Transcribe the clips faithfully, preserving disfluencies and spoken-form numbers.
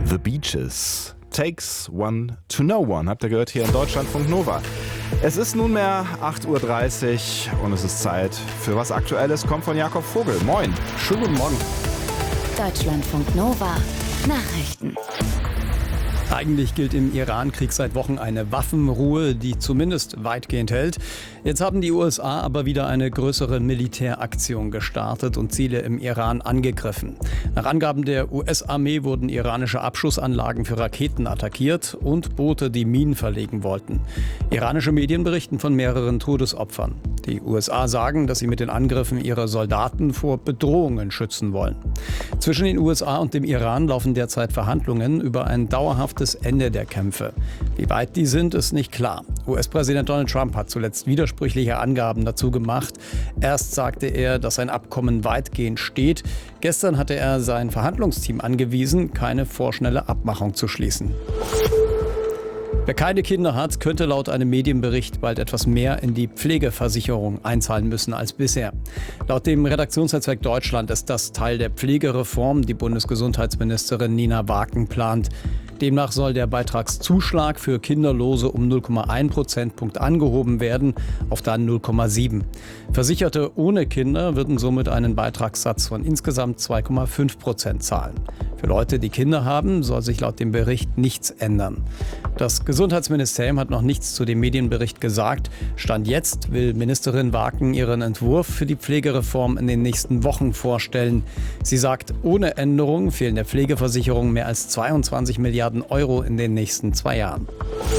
The Beaches. Takes one to know one, habt ihr gehört hier in Deutschlandfunk Nova. Es ist nunmehr acht Uhr dreißig und es ist Zeit für was Aktuelles. Kommt von Jakob Vogel. Moin. Schönen guten Morgen. Deutschlandfunk Nova. Nachrichten. Eigentlich gilt im Iran-Krieg seit Wochen eine Waffenruhe, die zumindest weitgehend hält. Jetzt haben die U S A aber wieder eine größere Militäraktion gestartet und Ziele im Iran angegriffen. Nach Angaben der U S-Armee wurden iranische Abschussanlagen für Raketen attackiert und Boote, die Minen verlegen wollten. Iranische Medien berichten von mehreren Todesopfern. Die U S A sagen, dass sie mit den Angriffen ihre Soldaten vor Bedrohungen schützen wollen. Zwischen den U S A und dem Iran laufen derzeit Verhandlungen über ein dauerhaftes Ende der Kämpfe. Wie weit die sind, ist nicht klar. U S-Präsident Donald Trump hat zuletzt widersprüchliche Angaben dazu gemacht. Erst sagte er, dass ein Abkommen weitgehend steht. Gestern hatte er sein Verhandlungsteam angewiesen, keine vorschnelle Abmachung zu schließen. Wer keine Kinder hat, könnte laut einem Medienbericht bald etwas mehr in die Pflegeversicherung einzahlen müssen als bisher. Laut dem Redaktionsnetzwerk Deutschland ist das Teil der Pflegereform, die Bundesgesundheitsministerin Nina Waken plant. Demnach soll der Beitragszuschlag für Kinderlose um null Komma eins Prozentpunkt angehoben werden, auf dann null Komma sieben. Versicherte ohne Kinder würden somit einen Beitragssatz von insgesamt zwei Komma fünf Prozent zahlen. Für Leute, die Kinder haben, soll sich laut dem Bericht nichts ändern. Das Gesundheitsministerium hat noch nichts zu dem Medienbericht gesagt. Stand jetzt will Ministerin Waken ihren Entwurf für die Pflegereform in den nächsten Wochen vorstellen. Sie sagt, ohne Änderung fehlen der Pflegeversicherung mehr als zweiundzwanzig Milliarden Euro in den nächsten zwei Jahren.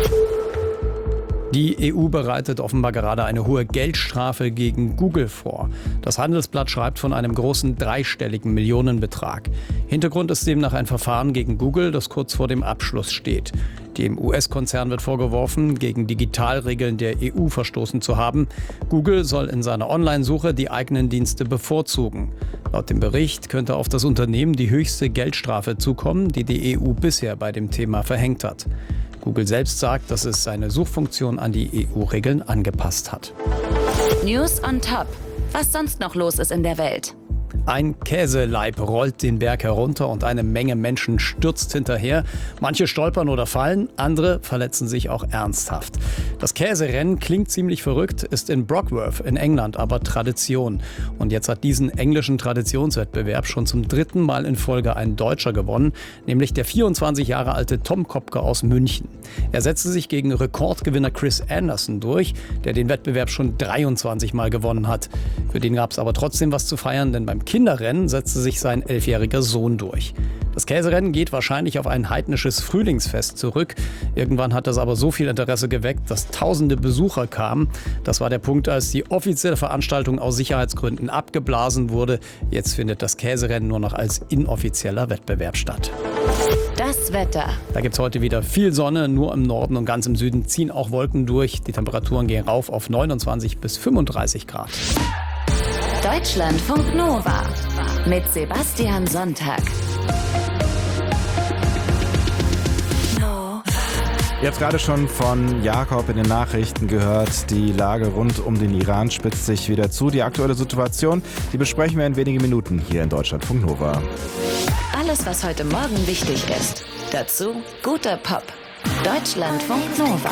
Die E U bereitet offenbar gerade eine hohe Geldstrafe gegen Google vor. Das Handelsblatt schreibt von einem großen dreistelligen Millionenbetrag. Hintergrund ist demnach ein Verfahren gegen Google, das kurz vor dem Abschluss steht. Dem U S-Konzern wird vorgeworfen, gegen Digitalregeln der E U verstoßen zu haben. Google soll in seiner Online-Suche die eigenen Dienste bevorzugen. Laut dem Bericht könnte auf das Unternehmen die höchste Geldstrafe zukommen, die die E U bisher bei dem Thema verhängt hat. Google selbst sagt, dass es seine Suchfunktion an die E U-Regeln angepasst hat. News on top. Was sonst noch los ist in der Welt? Ein Käseleib rollt den Berg herunter und eine Menge Menschen stürzt hinterher. Manche stolpern oder fallen, andere verletzen sich auch ernsthaft. Das Käserennen klingt ziemlich verrückt, ist in Brockworth in England aber Tradition. Und jetzt hat diesen englischen Traditionswettbewerb schon zum dritten Mal in Folge ein Deutscher gewonnen, nämlich der vierundzwanzig Jahre alte Tom Kopke aus München. Er setzte sich gegen Rekordgewinner Chris Anderson durch, der den Wettbewerb schon dreiundzwanzig Mal gewonnen hat. Für den gab es aber trotzdem was zu feiern, denn beim Kinderrennen setzte sich sein elfjähriger Sohn durch. Das Käserennen geht wahrscheinlich auf ein heidnisches Frühlingsfest zurück. Irgendwann hat das aber so viel Interesse geweckt, dass tausende Besucher kamen. Das war der Punkt, als die offizielle Veranstaltung aus Sicherheitsgründen abgeblasen wurde. Jetzt findet das Käserennen nur noch als inoffizieller Wettbewerb statt. Das Wetter. Da gibt es heute wieder viel Sonne, nur im Norden und ganz im Süden ziehen auch Wolken durch. Die Temperaturen gehen rauf auf neunundzwanzig bis fünfunddreißig Grad. Deutschlandfunk Nova mit Sebastian Sonntag. Ihr habt gerade schon von Jakob in den Nachrichten gehört, die Lage rund um den Iran spitzt sich wieder zu. Die aktuelle Situation, die besprechen wir in wenigen Minuten hier in Deutschlandfunk Nova. Alles, was heute Morgen wichtig ist. Dazu guter Pop. Deutschlandfunk Nova.